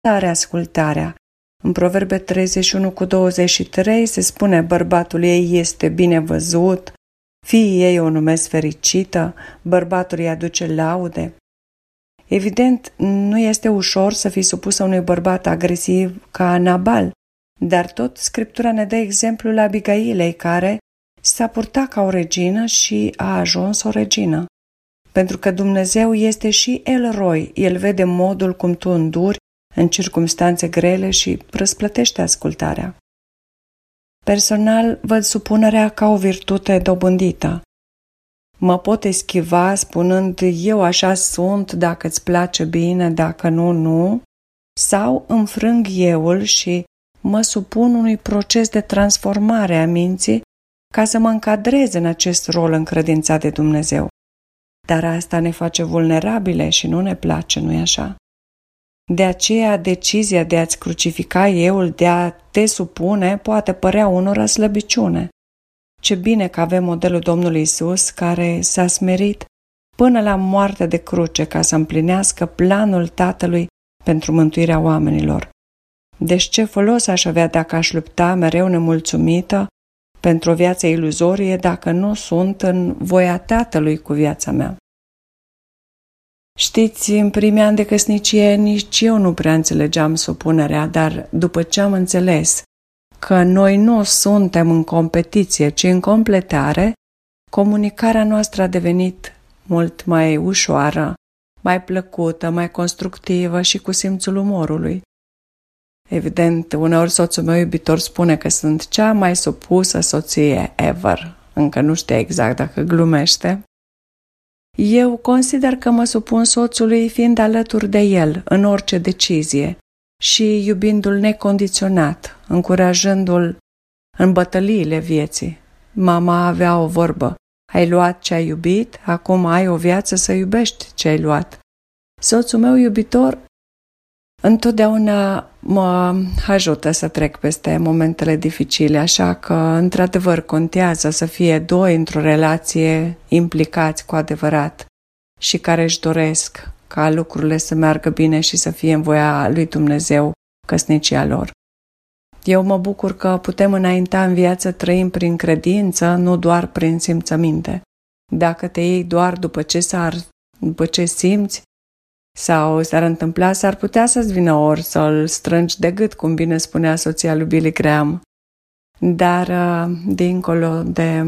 tare ascultarea. În Proverbe 31:23 se spune: bărbatul ei este bine văzut, fiii ei o numesc fericită, bărbatul îi aduce laude. Evident, nu este ușor să fii supusă unui bărbat agresiv ca Nabal, dar tot Scriptura ne dă exemplul Abigailei, care s-a purtat ca o regină și a ajuns o regină. Pentru că Dumnezeu este și Elroi, El vede modul cum tu înduri în circumstanțe grele și răsplătește ascultarea. Personal, văd supunerea ca o virtute dobândită. Mă pot eschiva spunând: eu așa sunt, dacă îți place bine, dacă nu, nu, sau înfrâng euul și mă supun unui proces de transformare a minții ca să mă încadrez în acest rol încredințat de Dumnezeu. Dar asta ne face vulnerabile și nu ne place, nu-i așa? De aceea, decizia de a-ți crucifica euul, de a te supune, poate părea unora slăbiciune. Ce bine că avem modelul Domnului Isus, care s-a smerit până la moartea de cruce ca să împlinească planul Tatălui pentru mântuirea oamenilor. Deci ce folos aș avea dacă aș lupta mereu nemulțumită pentru o viață iluzorie dacă nu sunt în voia Tatălui cu viața mea? Știți, în primii ani de căsnicie nici eu nu prea înțelegeam supunerea, dar după ce am înțeles că noi nu suntem în competiție, ci în completare, comunicarea noastră a devenit mult mai ușoară, mai plăcută, mai constructivă și cu simțul umorului. Evident, uneori soțul meu iubitor spune că sunt cea mai supusă soție ever. Încă nu știe exact dacă glumește. Eu consider că mă supun soțului fiind alături de el în orice decizie și iubindu-l necondiționat, încurajându-l în bătăliile vieții. Mama avea o vorbă: ai luat ce ai iubit, acum ai o viață să iubești ce ai luat. Soțul meu iubitor întotdeauna mă ajută să trec peste momentele dificile, așa că, într-adevăr, contează să fie doi într-o relație implicați cu adevărat și care își doresc ca lucrurile să meargă bine și să fie în voia lui Dumnezeu căsnicia lor. Eu mă bucur că putem înainta în viață trăind prin credință, nu doar prin simțăminte. Dacă te iei doar după ce simți, sau s-ar întâmpla, s-ar putea să-ți vină ori să-l strângi de gât, cum bine spunea soția lui Billy Graham. Dar, dincolo de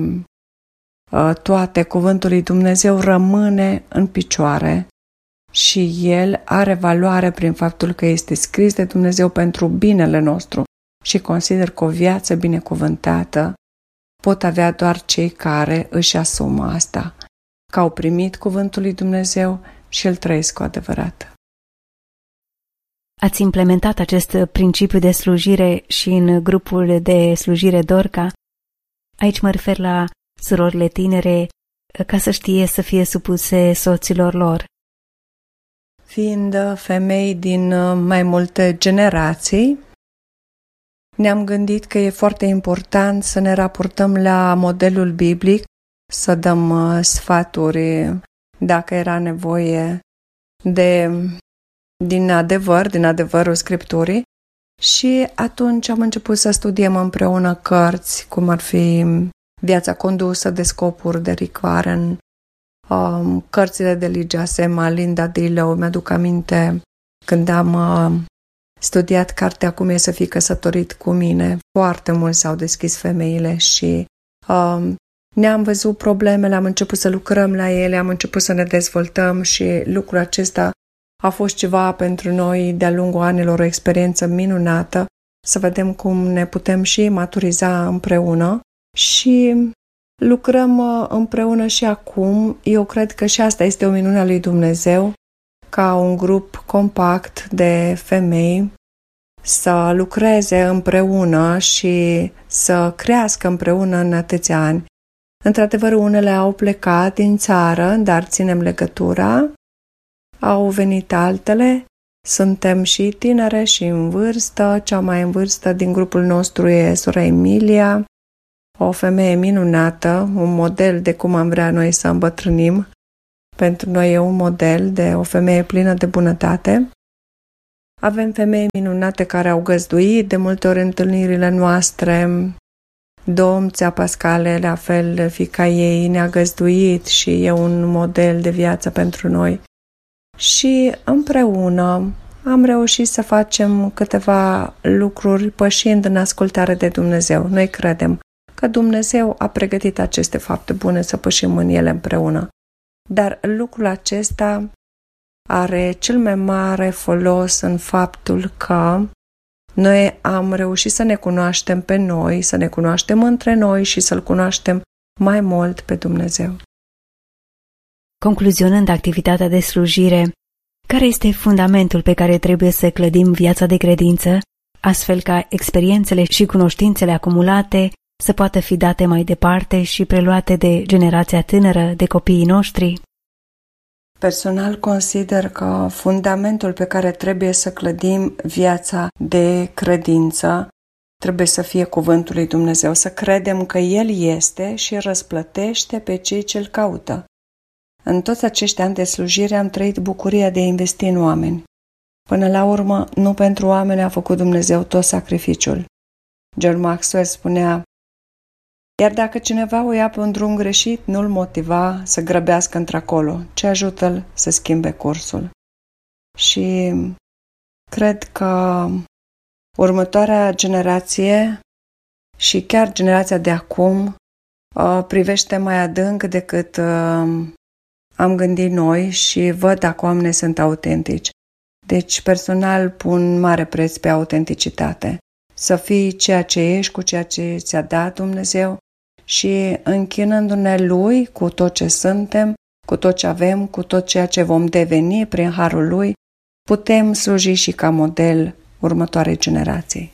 toate, cuvântul lui Dumnezeu rămâne în picioare și el are valoare prin faptul că este scris de Dumnezeu pentru binele nostru și consider că o viață binecuvântată pot avea doar cei care își asumă asta, că au primit cuvântul lui Dumnezeu și îl trăiesc cu adevărat. Ați implementat acest principiu de slujire și în grupul de slujire Dorca? Aici mă refer la surorile tinere, ca să știe să fie supuse soților lor. Fiind femei din mai multe generații, ne-am gândit că e foarte important să ne raportăm la modelul biblic, să dăm sfaturi dacă era nevoie din adevărul Scripturii, și atunci am început să studiem împreună cărți, cum ar fi Viața condusă de scopuri de Rick Warren, cărțile de Elijah Sema, Linda Dillow. Mi-aduc aminte când am studiat cartea Cum e să fii căsătorit cu mine, foarte mult s-au deschis femeile și ne-am văzut problemele, am început să lucrăm la ele, am început să ne dezvoltăm și lucrul acesta a fost ceva pentru noi de-a lungul anilor, o experiență minunată, să vedem cum ne putem și maturiza împreună și lucrăm împreună și acum. Eu cred că și asta este o minune a lui Dumnezeu, ca un grup compact de femei să lucreze împreună și să crească împreună în atâția ani. Într-adevăr, unele au plecat din țară, dar ținem legătura. Au venit altele, suntem și tinere și în vârstă. Cea mai în vârstă din grupul nostru e sora Emilia, o femeie minunată, un model de cum am vrea noi să îmbătrânim. Pentru noi e un model de o femeie plină de bunătate. Avem femei minunate care au găzduit, de multe ori întâlnirile noastre. Domn Țea Pascale, la fel, fiica ei ne-a găzduit și e un model de viață pentru noi. Și împreună am reușit să facem câteva lucruri pășind în ascultare de Dumnezeu. Noi credem că Dumnezeu a pregătit aceste fapte bune să pășim în ele împreună. Dar lucrul acesta are cel mai mare folos în faptul că noi am reușit să ne cunoaștem pe noi, să ne cunoaștem între noi și să-L cunoaștem mai mult pe Dumnezeu. Concluzionând activitatea de slujire, care este fundamentul pe care trebuie să clădim viața de credință, astfel ca experiențele și cunoștințele acumulate să poată fi date mai departe și preluate de generația tânără, de copiii noștri? Personal consider că fundamentul pe care trebuie să clădim viața de credință trebuie să fie cuvântul lui Dumnezeu, să credem că El este și răsplătește pe cei ce-L caută. În toți acești ani de slujire am trăit bucuria de a investi în oameni. Până la urmă, nu pentru oameni a făcut Dumnezeu tot sacrificiul. John Maxwell spunea: iar dacă cineva o ia pe un drum greșit, nu-l motiva să grăbească într-acolo, ci ajută-l să schimbe cursul. Și cred că următoarea generație și chiar generația de acum privește mai adânc decât am gândit noi și văd dacă oamenii sunt autentici. Deci, personal, pun mare preț pe autenticitate. Să fii ceea ce ești cu ceea ce ți-a dat Dumnezeu și închinându-ne Lui cu tot ce suntem, cu tot ce avem, cu tot ceea ce vom deveni prin harul Lui, putem sluji și ca model următoarei generații.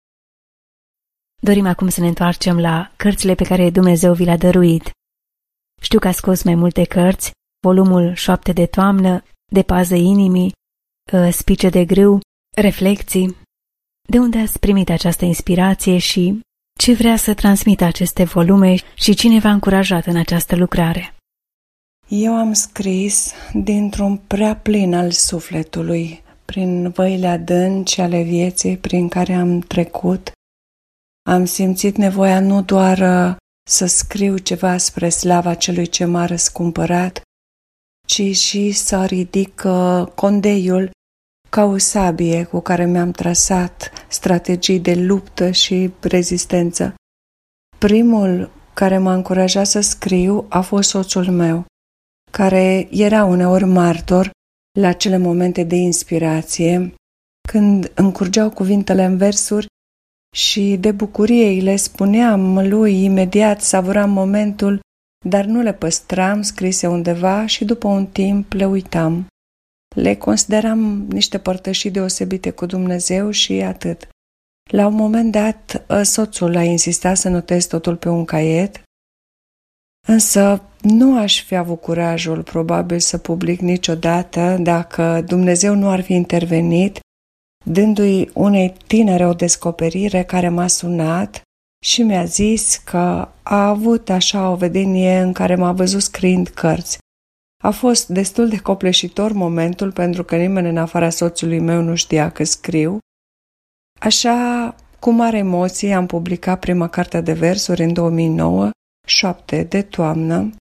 Dorim acum să ne întoarcem la cărțile pe care Dumnezeu vi le-a dăruit. Știu că a scos mai multe cărți, volumul 7 de toamnă, De pază inimii, Spice de grâu, Reflecții. De unde ați primit această inspirație și ce vrea să transmită aceste volume și cine v-a încurajat în această lucrare? Eu am scris dintr-un prea plin al sufletului, prin văile adânci ale vieții prin care am trecut. Am simțit nevoia nu doar să scriu ceva spre slava celui ce m-a răscumpărat, ci și să ridic condeiul ca o sabie cu care mi-am trasat strategii de luptă și rezistență. Primul care m-a încurajat să scriu a fost soțul meu, care era uneori martor la acele momente de inspirație, când îmi curgeau cuvintele în versuri și de bucurie îi le spuneam lui imediat, savuram momentul, dar nu le păstram scrise undeva și după un timp le uitam. Le consideram niște părtășii deosebite cu Dumnezeu și atât. La un moment dat, soțul a insistat să notez totul pe un caiet, însă nu aș fi avut curajul probabil să public niciodată dacă Dumnezeu nu ar fi intervenit, dându-i unei tinere o descoperire care m-a sunat și mi-a zis că a avut așa o vedenie în care m-a văzut scriind cărți. A fost destul de copleșitor momentul pentru că nimeni în afara soțului meu nu știa că scriu. Așa, cu mare emoție, am publicat prima carte de versuri în 2009, 7 de toamnă.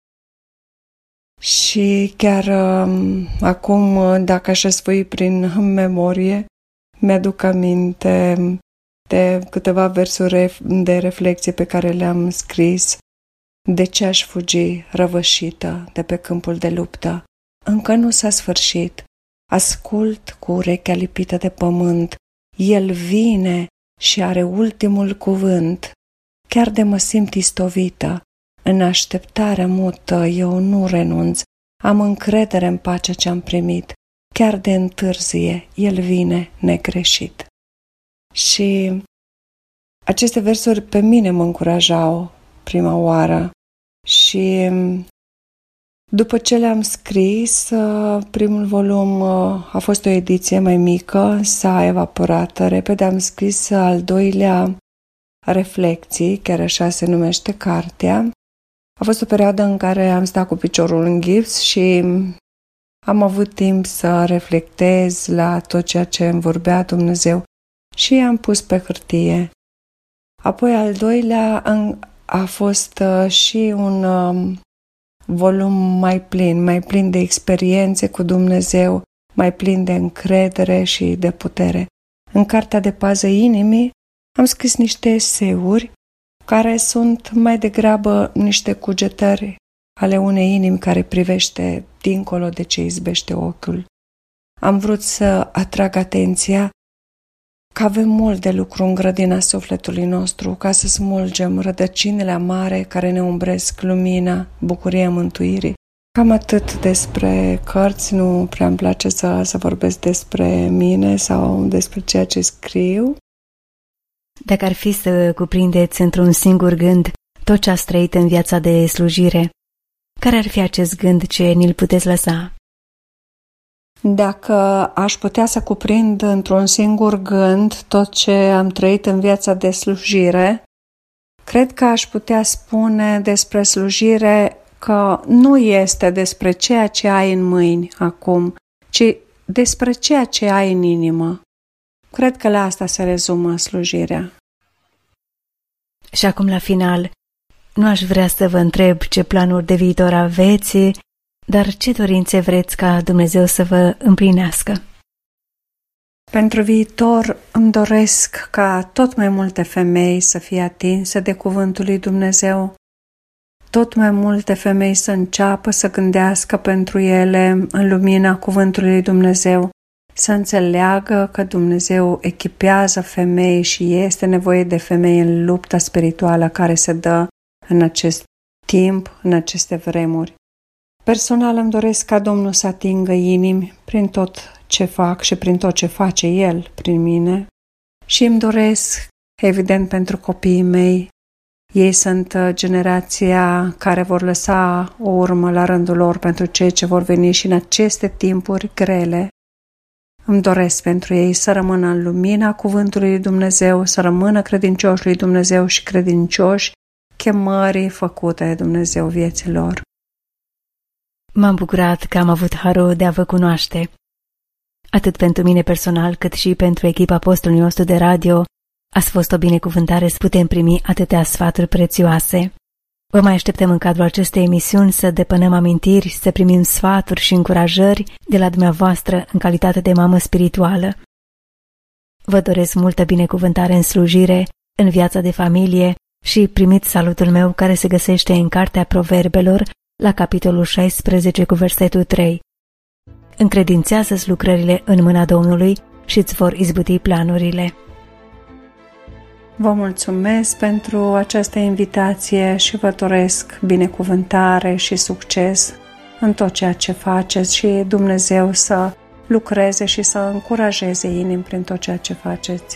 Și chiar acum, dacă aș răsfoi prin memorie, mi-aduc aminte de câteva versuri de reflexie pe care le-am scris. De ce aș fugi răvășită de pe câmpul de luptă? Încă nu s-a sfârșit. Ascult cu urechea lipită de pământ. El vine și are ultimul cuvânt. Chiar de mă simt istovită. În așteptarea mută eu nu renunț. Am încredere în pacea ce am primit. Chiar de întârzie, El vine negreșit. Și aceste versuri pe mine mă încurajau prima oară și după ce le-am scris, primul volum a fost o ediție mai mică, s-a evaporat repede, am scris al doilea, Reflecții, chiar așa se numește cartea. A fost o perioadă în care am stat cu piciorul în gips și am avut timp să reflectez la tot ceea ce îmi vorbea Dumnezeu și am pus pe hârtie. Apoi al doilea a fost și un volum mai plin de experiențe cu Dumnezeu, mai plin de încredere și de putere. În cartea de pază inimii am scris niște eseuri care sunt mai degrabă niște cugetări ale unei inimi care privește dincolo de ce izbește ochiul. Am vrut să atrag atenția că avem mult de lucru în grădina sufletului nostru ca să smulgem rădăcinile amare care ne umbresc lumina, bucuria mântuirii. Cam atât despre cărți, nu prea îmi place să vorbesc despre mine sau despre ceea ce scriu. Dacă ar fi să cuprindeți într-un singur gând tot ce ați trăit în viața de slujire, care ar fi acest gând ce ni-l puteți lăsa? Dacă aș putea să cuprind într-un singur gând tot ce am trăit în viața de slujire, cred că aș putea spune despre slujire că nu este despre ceea ce ai în mâini acum, ci despre ceea ce ai în inimă. Cred că la asta se rezumă slujirea. Și acum, la final, nu aș vrea să vă întreb ce planuri de viitor aveți, dar ce dorințe vreți ca Dumnezeu să vă împlinească? Pentru viitor îmi doresc ca tot mai multe femei să fie atinse de cuvântul lui Dumnezeu, tot mai multe femei să înceapă să gândească pentru ele în lumina cuvântului lui Dumnezeu, să înțeleagă că Dumnezeu echipează femei și este nevoie de femei în lupta spirituală care se dă în acest timp, în aceste vremuri. Personal îmi doresc ca Domnul să atingă inimi prin tot ce fac și prin tot ce face El prin mine și îmi doresc, evident, pentru copiii mei. Ei sunt generația care vor lăsa o urmă la rândul lor pentru cei ce vor veni și în aceste timpuri grele. Îmi doresc pentru ei să rămână în lumina cuvântului lui Dumnezeu, să rămână credincioși lui Dumnezeu și credincioși chemării făcute de Dumnezeu vieții lor. M-am bucurat că am avut harul de a vă cunoaște. Atât pentru mine personal, cât și pentru echipa postului nostru de radio, ați fost o binecuvântare să putem primi atâtea sfaturi prețioase. Vă mai așteptăm în cadrul acestei emisiuni să depănăm amintiri, să primim sfaturi și încurajări de la dumneavoastră în calitate de mamă spirituală. Vă doresc multă binecuvântare în slujire, în viața de familie și primiți salutul meu care se găsește în Cartea Proverbelor, la capitolul 16 cu versetul 3. Încredințează-ți lucrările în mâna Domnului și îți vor izbuti planurile. Vă mulțumesc pentru această invitație și vă doresc binecuvântare și succes în tot ceea ce faceți și Dumnezeu să lucreze și să încurajeze inimi prin tot ceea ce faceți.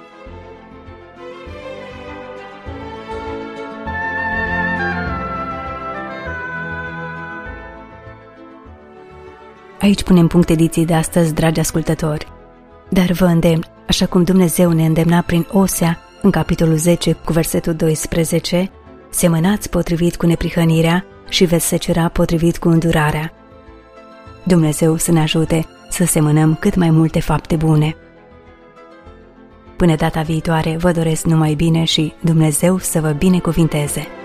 Aici punem punct ediției de astăzi, dragi ascultători. Dar vă îndemn, așa cum Dumnezeu ne îndemna prin Osea, în capitolul 10 cu versetul 12, semănați potrivit cu neprihănirea și veți secera potrivit cu îndurarea. Dumnezeu să ne ajute să semănăm cât mai multe fapte bune. Până data viitoare, vă doresc numai bine și Dumnezeu să vă binecuvinteze.